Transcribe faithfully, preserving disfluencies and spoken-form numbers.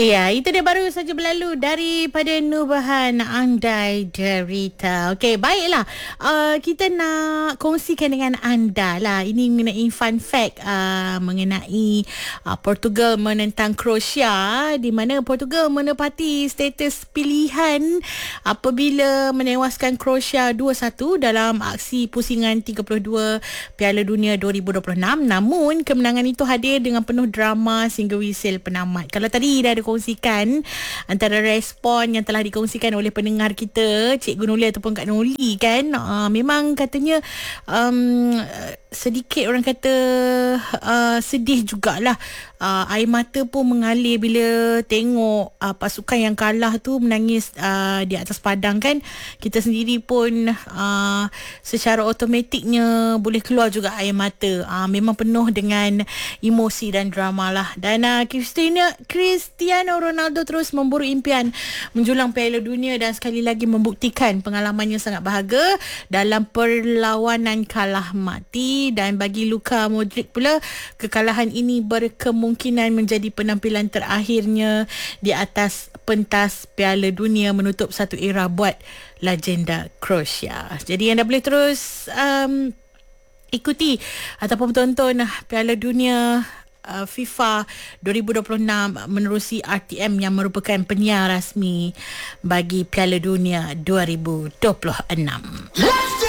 Ya, itu dia baru saja berlalu daripada Nubahan Andai Derita. Okey, baiklah. Uh, kita nak kongsikan dengan anda lah. Ini mengenai fun fact uh, mengenai uh, Portugal menentang Croatia, di mana Portugal menepati status pilihan apabila menewaskan Croatia dua satu dalam aksi pusingan tiga puluh dua Piala Dunia dua ribu dua puluh enam. Namun, kemenangan itu hadir dengan penuh drama sehingga wisil penamat. Kalau tadi dah dikongsikan antara respon yang telah dikongsikan oleh pendengar kita, Cikgu Noli ataupun Kak Noli kan, uh, memang katanya um, sedikit orang kata uh, sedih jugalah. Uh, air mata pun mengalir bila tengok uh, pasukan yang kalah tu menangis uh, di atas padang kan. Kita sendiri pun uh, secara automatiknya boleh keluar juga air mata. Uh, memang penuh dengan emosi dan drama lah. Dan uh, Cristiano, Cristiano Ronaldo terus memburu impian menjulang Piala Dunia dan sekali lagi membuktikan pengalamannya sangat berharga dalam perlawanan kalah mati. Dan bagi Luka Modric pula, kekalahan ini berkemungkinan kemungkinan menjadi penampilan terakhirnya di atas pentas Piala Dunia, menutup satu era buat legenda Croatia. Jadi anda boleh terus um, ikuti ataupun tonton Piala Dunia uh, FIFA dua ribu dua puluh enam menerusi R T M yang merupakan penyiar rasmi bagi Piala Dunia dua ribu dua puluh enam.